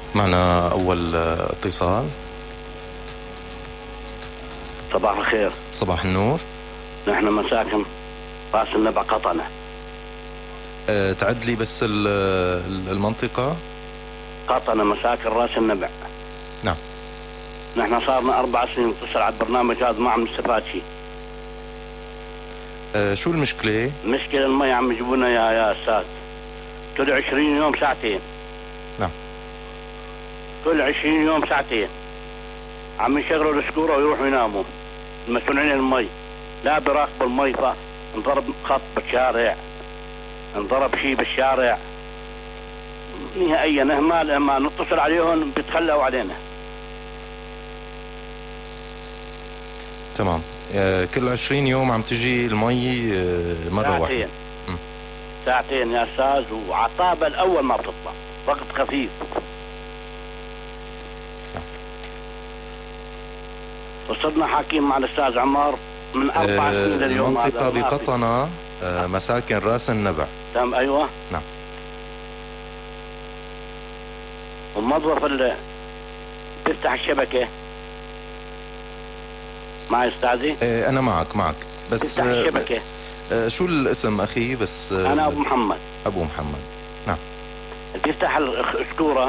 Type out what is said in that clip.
معنا أول اتصال. صباح الخير. صباح النور. نحن مساكن راس النبع قطنة. تعد لي بس المنطقة. قطنة مساكن راس النبع. نعم. نحن صارنا 4 سنين نتصل على البرنامج هذا ما عم نستفاد شيء. شو المشكلة؟ المشكلة المي عم يجيبونا يا أستاذ كل 20 يوم ساعتين. نعم. كل 20 يوم ساعتين عم يشغلوا السكورة ويروحوا يناموا المسؤولين المي، لا بيراقبوا المي. فانضرب خط بالشارع، انضرب شيء بالشارع نهائيا. اهمال اما نتصل عليهم بيتخلوا علينا. تمام. كل 20 يوم عم تجي المي مرة واحدة. ساعتين يا أستاذ، وعطابة الأول ما بتطلع، وقت خفيف. وصلنا حاكين مع الأستاذ عمار من 4 سنين لليوم. المنطقة بقطنة مساكن راس النبع. تمام. أيوة. نعم. والموظف اللي بيفتح الشبكة معي أستاذي. أنا معك بس بيفتح الشبكة. شو الاسم أخي بس؟ أنا أبو محمد. أبو محمد. نعم. بيفتح السكورة